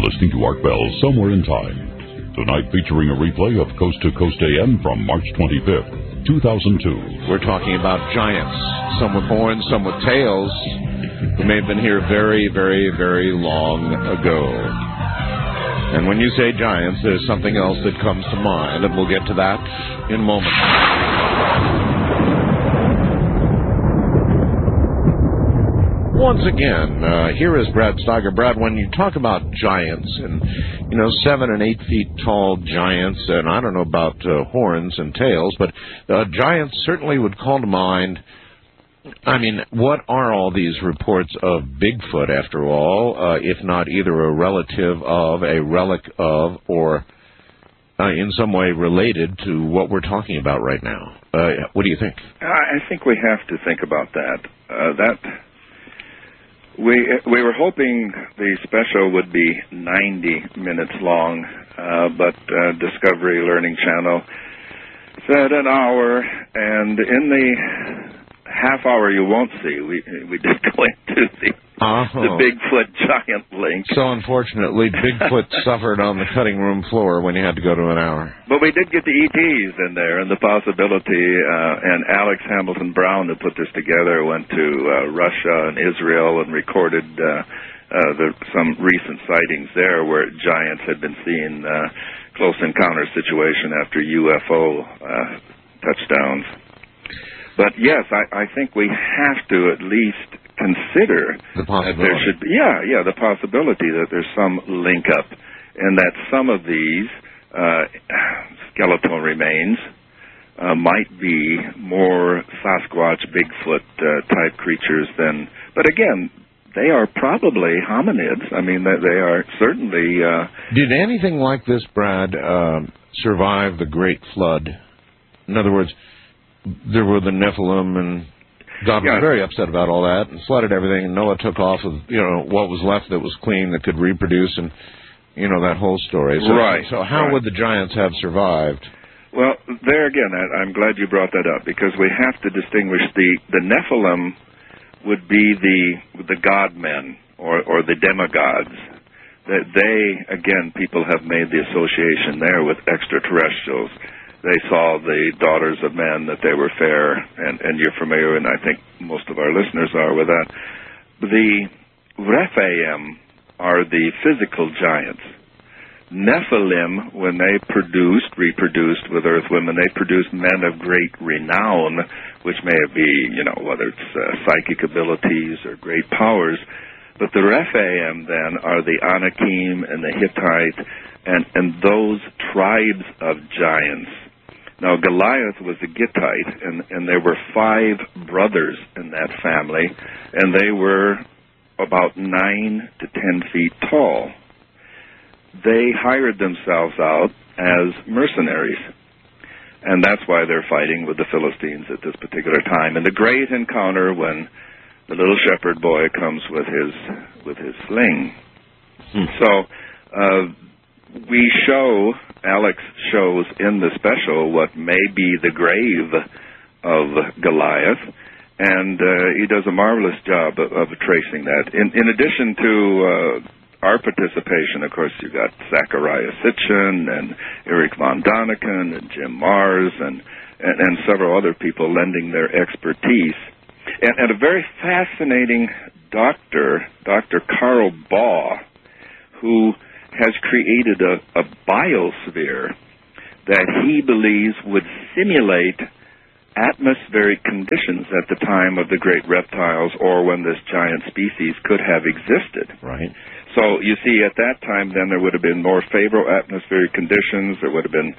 listening to Art Bell Somewhere in Time. Tonight featuring a replay of Coast to Coast AM from March 25th, 2002. We're talking about giants, some with horns, some with tails, who may have been here very, very, very long ago. And when you say giants, there's something else that comes to mind, and we'll get to that in a moment. Once again, here is Brad Steiger. Brad, when you talk about giants and, 7 and 8 feet tall giants, and I don't know about horns and tails, but giants certainly would call to mind. I mean, what are all these reports of Bigfoot, after all, if not either a relative of, a relic of, or in some way related to what we're talking about right now? What do you think? I think we have to think about that. We were hoping the special would be 90 minutes long, but Discovery Learning Channel said an hour, and in the half hour you won't see, we did go into the Bigfoot giant link. So unfortunately, Bigfoot suffered on the cutting room floor when you had to go to an hour. But we did get the ETs in there, and the possibility, and Alex Hamilton Brown, who put this together, went to Russia and Israel and recorded some recent sightings there where giants had been seen, close encounter situation after UFO touchdowns. But yes, I think we have to at least consider the possibility. That there should be, the possibility that there's some link up, and that some of these skeletal remains might be more Sasquatch, Bigfoot type creatures than. But again, they are probably hominids. I mean, they are certainly. Did anything like this, Brad, survive the Great Flood? In other words, there were the Nephilim, and God was very upset about all that and flooded everything, and Noah took off with, what was left that was clean, that could reproduce, and, that whole story. So, right. So how would the giants have survived? Well, there again, I'm glad you brought that up, because we have to distinguish the Nephilim would be the god-men or the demigods. That they, again, people have made the association there with extraterrestrials. They saw the daughters of men, that they were fair, and you're familiar, and I think most of our listeners are with that. The Rephaim are the physical giants. Nephilim, when they reproduced with earth women, they produced men of great renown, which may be, whether it's psychic abilities or great powers. But the Rephaim, then, are the Anakim and the Hittite, and those tribes of giants. Now, Goliath was a Gittite, and there were 5 brothers in that family, and they were about 9 to 10 feet tall. They hired themselves out as mercenaries, and that's why they're fighting with the Philistines at this particular time. And the great encounter when the little shepherd boy comes with his sling. So Alex shows in the special what may be the grave of Goliath, and he does a marvelous job of tracing that. In addition to our participation, of course, you got Zachariah Sitchin and Eric von Daniken and Jim Mars and several other people lending their expertise. And a very fascinating doctor, Dr. Carl Baugh, who has created a biosphere that he believes would simulate atmospheric conditions at the time of the great reptiles or when this giant species could have existed. Right. So you see, at that time, then there would have been more favorable atmospheric conditions. There would have been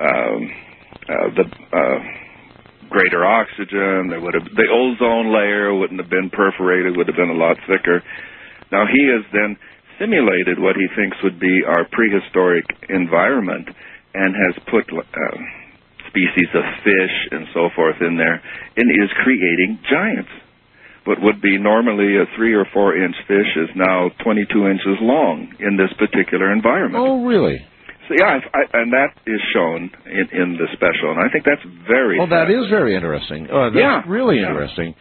greater oxygen. The ozone layer wouldn't have been perforated; would have been a lot thicker. Now he has then simulated what he thinks would be our prehistoric environment, and has put species of fish and so forth in there, and is creating giants. What would be normally a 3 or 4 inch fish is now 22 inches long in this particular environment. Oh, really? So yeah, and that is shown in the special, and I think that's very. Oh, that is very interesting. That's really interesting.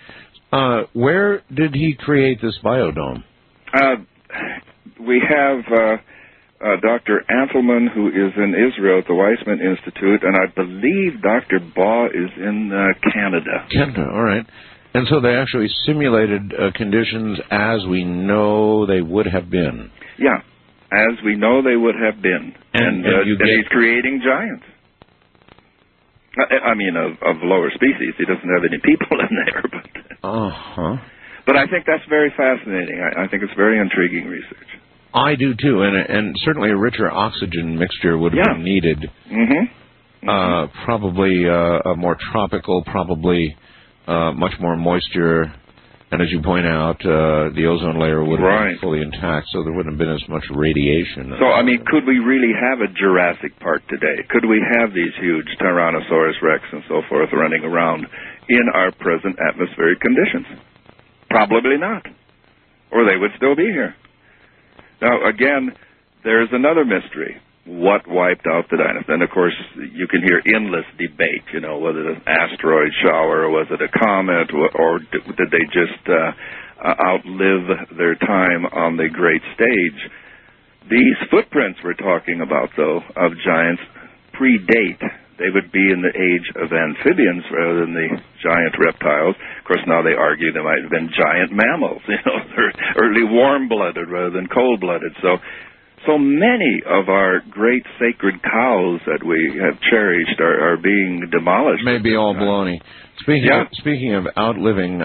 Where did he create this biodome? We have Dr. Antelman, who is in Israel at the Weizmann Institute, and I believe Dr. Baugh is in Canada. Canada, all right. And so they actually simulated conditions as we know they would have been. Yeah, as we know they would have been. And he's creating giants. I mean, of lower species. He doesn't have any people in there. But I think that's very fascinating. I think it's very intriguing research. I do, too. And certainly a richer oxygen mixture would have been needed. Probably a more tropical, probably much more moisture. And as you point out, the ozone layer would have been fully intact, so there wouldn't have been as much radiation. So, I mean, could we really have a Jurassic Park today? Could we have these huge Tyrannosaurus rex and so forth running around in our present atmospheric conditions? Probably not. Or they would still be here. Now, again, there's another mystery. What wiped out the dinosaurs? And, of course, you can hear endless debate, you know, whether it was an asteroid shower or was it a comet or did they just outlive their time on the great stage. These footprints we're talking about, though, of giants predate. They would be in the age of amphibians rather than the giant reptiles. Of course, now they argue they might have been giant mammals, you know, they're early warm-blooded rather than cold-blooded. So many of our great sacred cows that we have cherished are being demolished. Maybe all baloney. Speaking of outliving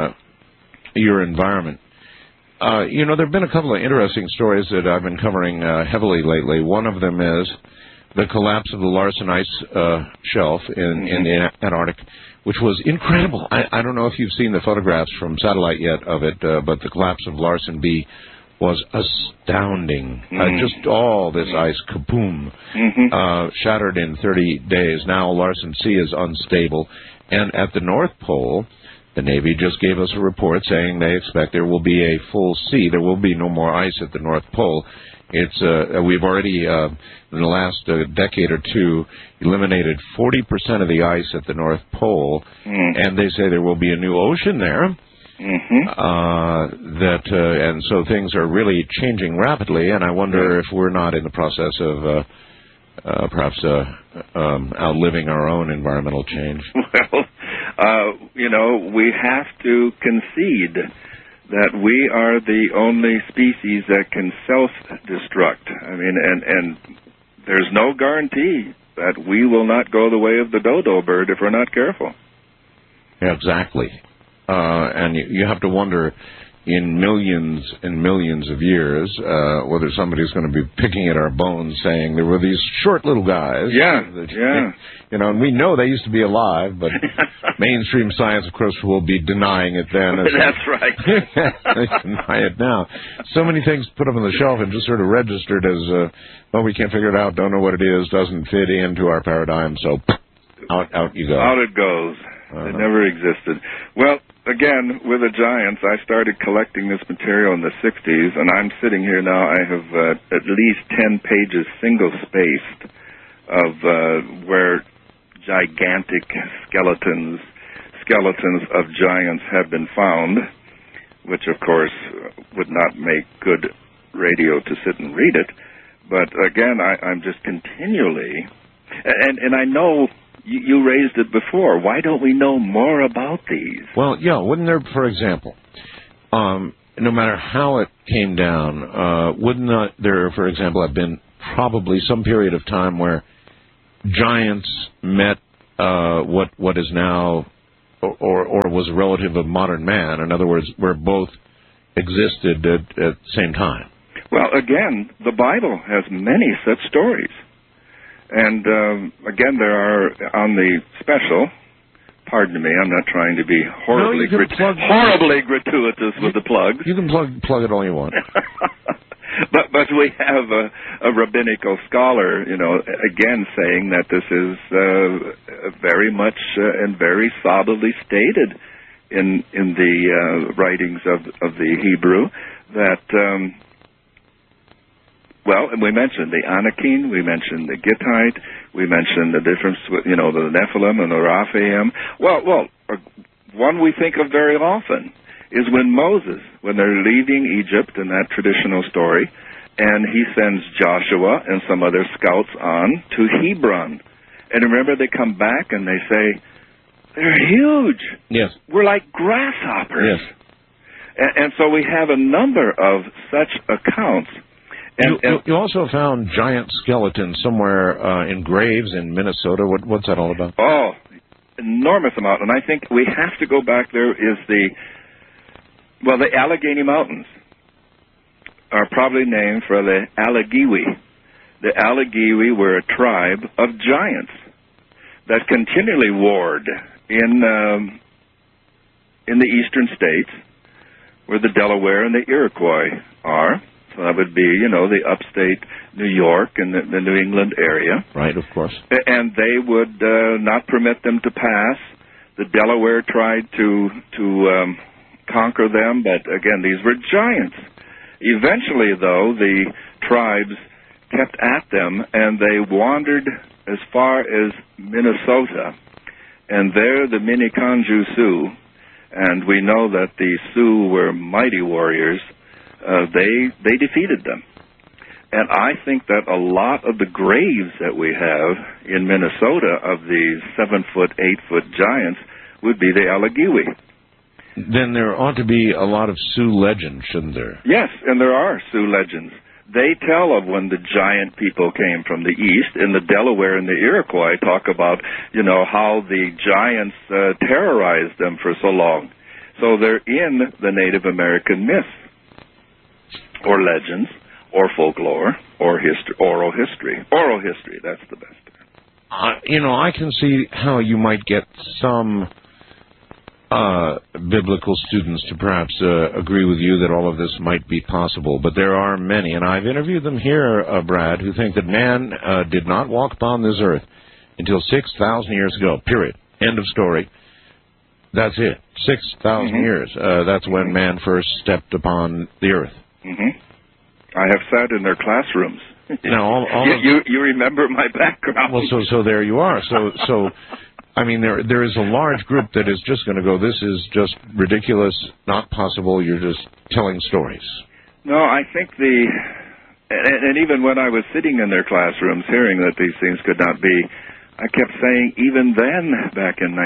your environment, you know, there have been a couple of interesting stories that I've been covering heavily lately. One of them is the collapse of the Larsen ice shelf in the Antarctic, which was incredible. I don't know if you've seen the photographs from satellite yet of it, but the collapse of Larsen B was astounding. Just all this ice, kaboom, shattered in 30 days. Now Larsen C is unstable. And at the North Pole, the Navy just gave us a report saying they expect there will be a full C. There will be no more ice at the North Pole. It's we've already, in the last decade or two, eliminated 40% of the ice at the North Pole, and they say there will be a new ocean there. And so things are really changing rapidly, and I wonder if we're not in the process of perhaps outliving our own environmental change. Well, you know, we have to concede that we are the only species that can self-destruct. I mean, and there's no guarantee that we will not go the way of the dodo bird if we're not careful. Yeah, exactly. And you have to wonder, in millions and millions of years, whether somebody's going to be picking at our bones saying there were these short little guys. You know, and we know they used to be alive, but mainstream science, of course, will be denying it then. That's right. They deny it now. So many things put up on the shelf and just sort of registered as, well, we can't figure it out, don't know what it is, doesn't fit into our paradigm, so out you go. Out it goes. It never existed. Well, again, with the giants, I started collecting this material in the 60s, and I'm sitting here now. I have at least 10 pages single-spaced of where gigantic skeletons of giants have been found, which, of course, would not make good radio to sit and read it. But, again, I'm just continually... And I know... You raised it before. Why don't we know more about these? Well, yeah, wouldn't there, for example, no matter how it came down, wouldn't there, for example, have been probably some period of time where giants met what is now or was a relative of modern man? In other words, where both existed at the same time. Well, again, the Bible has many such stories. And, again, there are, on the special, pardon me, I'm not trying to be horribly gratuitous with the plugs. You can plug it all you want. But we have a rabbinical scholar, you know, again saying that this is very much and very solidly stated in the writings of the Hebrew that... Well, we mentioned the Anakim, we mentioned the Gittite, we mentioned the difference with, you know, the Nephilim and the Raphaim. Well, one we think of very often is when Moses, when they're leaving Egypt in that traditional story, and he sends Joshua and some other scouts on to Hebron. And remember, they come back and they say, they're huge. Yes. We're like grasshoppers. Yes. And so we have a number of such accounts. And you also found giant skeletons somewhere in graves in Minnesota. What's that all about? Oh, enormous amount. And I think we have to go back. There is the Allegheny Mountains are probably named for the Allegheny. The Allegheny were a tribe of giants that continually warred in the eastern states, where the Delaware and the Iroquois are. So that would be, the upstate New York and the New England area. Right, of course. And they would not permit them to pass. The Delaware tried to conquer them, but again, these were giants. Eventually, though, the tribes kept at them, and they wandered as far as Minnesota. And there, the Miniconjou Sioux, and we know that the Sioux were mighty warriors, they defeated them. And I think that a lot of the graves that we have in Minnesota of these 7-foot, 8-foot giants would be the Allegheny. Then there ought to be a lot of Sioux legends, shouldn't there? Yes, and there are Sioux legends. They tell of when the giant people came from the east, and the Delaware and the Iroquois talk about, how the giants terrorized them for so long. So they're in the Native American myths, or legends, or folklore, or oral history. Oral history, that's the best. I can see how you might get some biblical students to perhaps agree with you that all of this might be possible, but there are many, and I've interviewed them here, Brad, who think that man did not walk upon this earth until 6,000 years ago, period. End of story. That's it. 6,000 years. That's when man first stepped upon the earth. Mm-hmm. I have sat in their classrooms. Now, you remember my background. Well, so there you are. So I mean, there is a large group that is just going to go, this is just ridiculous, not possible, you're just telling stories. No, I think and even when I was sitting in their classrooms hearing that these things could not be, I kept saying, even then, back in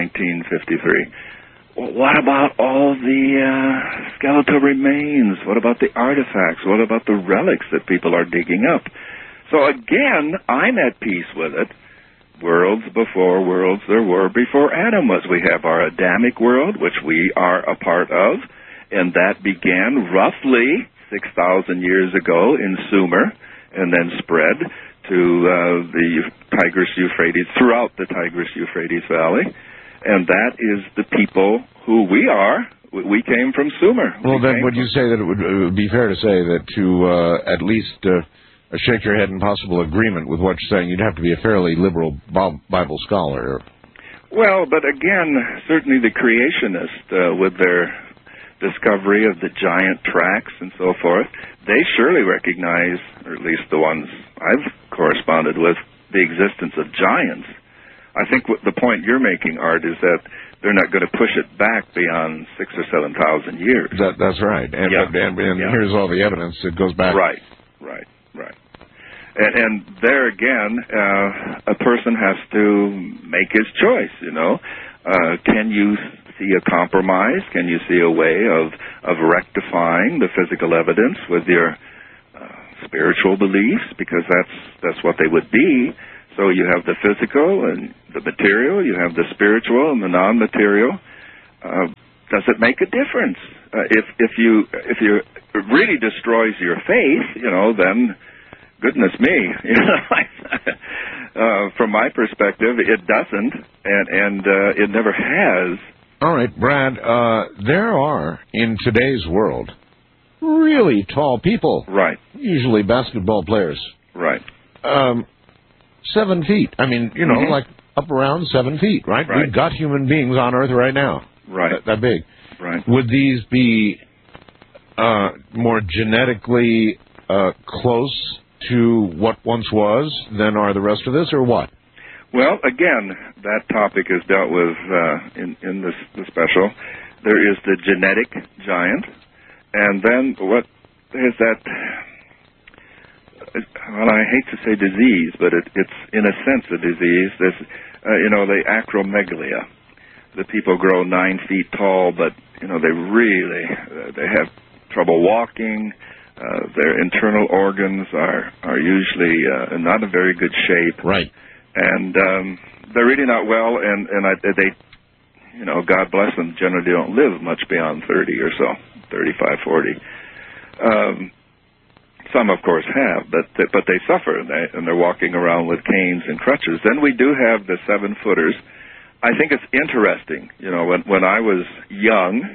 1953, well, what about all the skeletal remains? What about the artifacts? What about the relics that people are digging up? So again, I'm at peace with it. Worlds before worlds there were before Adam was. We have our Adamic world, which we are a part of, and that began roughly 6,000 years ago in Sumer, and then spread to the Tigris-Euphrates, throughout the Tigris-Euphrates Valley, and that is the people who we are. We came from Sumer. Well, then would you say that it would be fair to say that to at least shake your head in possible agreement with what you're saying, you'd have to be a fairly liberal Bible scholar? Well, but again, certainly the creationists, with their discovery of the giant tracks and so forth, they surely recognize, or at least the ones I've corresponded with, the existence of giants. I think what the point you're making, Art, is that they're not going to push it back beyond 6,000 or 7,000 years. That's right. And here's all the evidence that goes back. Right. And there again, a person has to make his choice, Can you see a compromise? Can you see a way of rectifying the physical evidence with your spiritual beliefs? Because that's what they would be. So you have the physical and the material, you have the spiritual and the non-material. Does it make a difference? If you really destroys your faith, then goodness me, from my perspective, it doesn't, and it never has. All right, Brad, there are, in today's world, really tall people. Right. Usually basketball players. Right. 7 feet. I mean, like up around 7 feet, right? We've got human beings on Earth right now. Right. That big. Right. Would these be more genetically close to what once was than are the rest of this, or what? Well, again, that topic is dealt with in the special. There is the genetic giant, and then what is that? well, I hate to say disease, but it's in a sense a disease. There's, the acromegalia. The people grow 9 feet tall, but, they have trouble walking. Their internal organs are usually not in very good shape. Right. And they're really not well, and they, God bless them, generally don't live much beyond 30 or so, 35, 40. Some, of course, have, but they suffer, and they're walking around with canes and crutches. Then we do have the 7-footers. I think it's interesting. When I was young,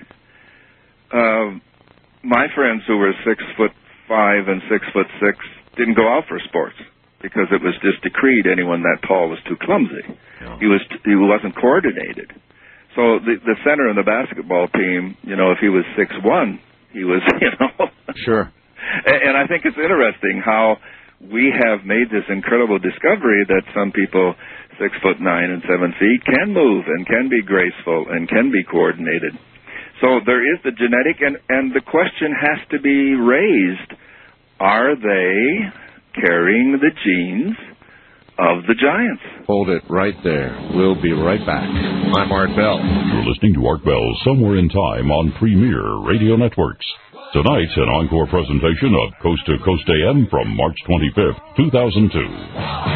my friends who were 6'5" and 6'6" didn't go out for sports because it was just decreed anyone that tall was too clumsy. Yeah. He wasn't coordinated. So the center in the basketball team, if he was 6'1", he was, Sure. And I think it's interesting how we have made this incredible discovery that some people 6'9" and 7 feet can move and can be graceful and can be coordinated. So there is the genetic, and the question has to be raised: are they carrying the genes of the giants? Hold it right there. We'll be right back. I'm Art Bell. You're listening to Art Bell Somewhere in Time on Premier Radio Networks. Tonight's an encore presentation of Coast to Coast AM from March 25th, 2002.